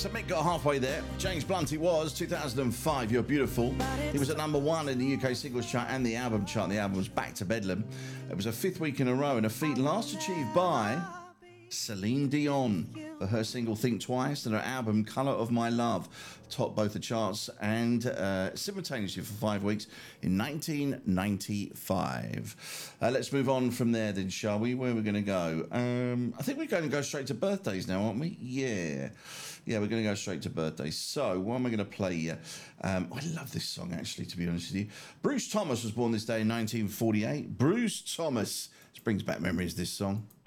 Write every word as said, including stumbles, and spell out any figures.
Mick got halfway there. James Blunt, it was two thousand five, You're Beautiful. He was at number one in the U K singles chart and the album chart. The album was Back to Bedlam. It was a fifth week in a row and a feat last achieved by Celine Dion for her single Think Twice and her album Colour of My Love. Topped both the charts and uh, simultaneously for five weeks in nineteen ninety-five. Uh, let's move on from there then, shall we? Where are we going to go? Um, I think we're going to go straight to birthdays now, aren't we? Yeah. Yeah, we're going to go straight to birthdays. So, what am I going to play you? Um, I love this song, actually, to be honest with you. Bruce Thomas was born this day in nineteen forty-eight. Bruce Thomas. This brings back memories, this song.